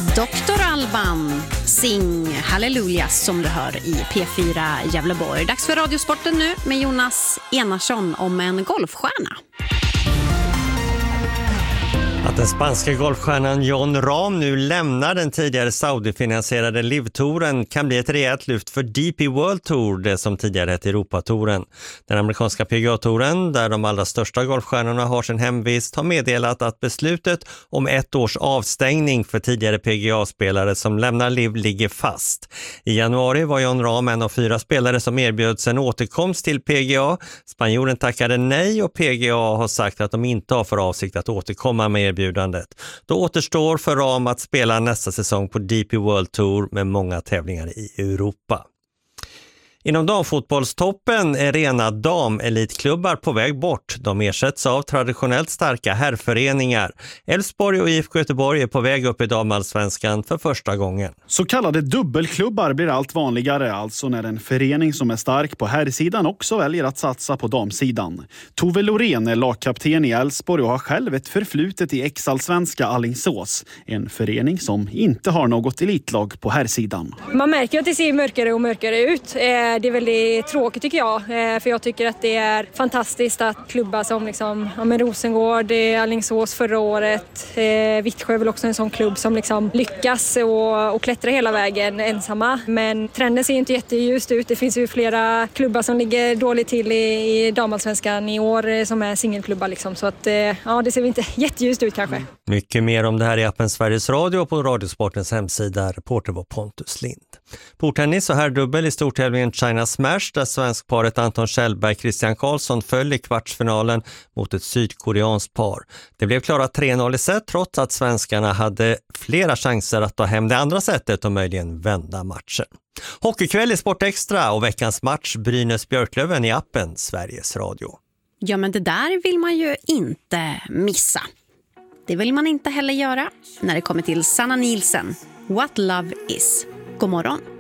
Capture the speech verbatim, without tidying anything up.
doktor Alban, Sing Halleluja som du hör i P fyra Gävleborg. Dags för Radiosporten nu med Jonas Enarsson om en golfstjärna. Att den spanska golfstjärnan Jon Rahm nu lämnar den tidigare Saudi-finansierade Live-touren kan bli ett rejält lyft för D P World Tour, det som tidigare hette Europatouren. Den amerikanska P G A-touren, där de allra största golfstjärnorna har sin hemvist, har meddelat att beslutet om ett års avstängning för tidigare P G A-spelare som lämnar Live ligger fast. I januari var Jon Rahm en av fyra spelare som erbjöds en återkomst till P G A. Spanjoren tackade nej och P G A har sagt att de inte har för avsikt att återkomma med erbjudandet. Då återstår för Rahm att spela nästa säsong på D P World Tour med många tävlingar i Europa. Inom damfotbollstoppen är rena damelitklubbar på väg bort. De ersätts av traditionellt starka herrföreningar. Elfsborg och I F K Göteborg är på väg upp i damallsvenskan för första gången. Så kallade dubbelklubbar blir allt vanligare, alltså när en förening som är stark på herrsidan också väljer att satsa på damsidan. Tove Lorén är lagkapten i Elfsborg och har själv ett förflutet i ex-allsvenska Alingsås. En förening som inte har något elitlag på herrsidan. Man märker att det ser mörkare och mörkare ut. Det är väldigt tråkigt tycker jag, för jag tycker att det är fantastiskt att klubbar som liksom, ja, men Rosengård, Alingsås förra året, eh, Vittsjö är väl också en sån klubb som liksom lyckas och, och klättra hela vägen ensamma. Men trenden ser inte jätteljust ut. Det finns ju flera klubbar som ligger dåligt till i, i damallsvenskan i år som är singelklubbar liksom, så att eh, ja, det ser inte jätteljust ut kanske. Mycket mer om det här i appen Sveriges Radio och på Radiosportens hemsida. Reporter var Pontus Lind. Bordtennis och här dubbel i stortävlingen China Smash där svenskparet Anton Kjellberg och Christian Karlsson föll i kvartsfinalen mot ett sydkoreanskt par. Det blev klara tre noll i set trots att svenskarna hade flera chanser att ta hem det andra setet och möjligen vända matchen. Hockeykväll i Sport Extra och veckans match Brynäs-Björklöven i appen Sveriges Radio. Ja, men det där vill man ju inte missa. Det vill man inte heller göra när det kommer till Sanna Nielsen. What Love Is. God morgon.